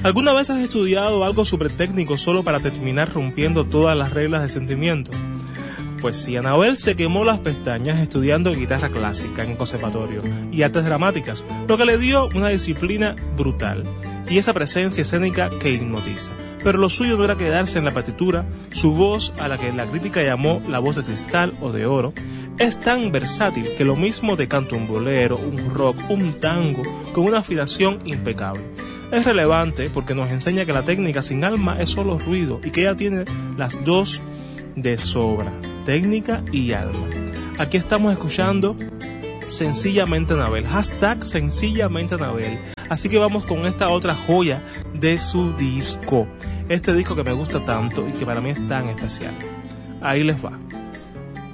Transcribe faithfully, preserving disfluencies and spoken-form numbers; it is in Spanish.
¿Alguna vez has estudiado algo súper técnico solo para terminar rompiendo todas las reglas del sentimiento? Pues sí, Anabel se quemó las pestañas estudiando guitarra clásica en el conservatorio y artes dramáticas, lo que le dio una disciplina brutal y esa presencia escénica que hipnotiza. Pero lo suyo no era quedarse en la partitura. Su voz, a la que la crítica llamó la voz de cristal o de oro, es tan versátil que lo mismo te canta un bolero, un rock, un tango, con una afinación impecable. Es relevante porque nos enseña que la técnica sin alma es solo ruido y que ella tiene las dos de sobra, técnica y alma. Aquí estamos escuchando Sencillamente Anabel, hashtag Sencillamente Anabel. Así que vamos con esta otra joya de su disco, este disco que me gusta tanto y que para mí es tan especial. Ahí les va.